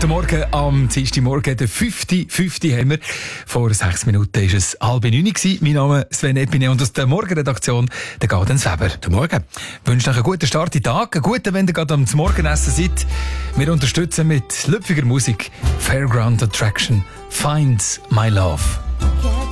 Guten Morgen am Dienstagmorgen, den 5.5. haben wir. Vor 6 Minuten war es 8:30. Mein Name ist Sven Epine und aus der Morgenredaktion der Gaudenz Weber. Guten Morgen. Ich wünsche euch einen guten Start in den Tag, einen guten, wenn ihr gerade am Morgenessen seid. Wir unterstützen mit lüpfiger Musik Fairground Attraction Finds My Love.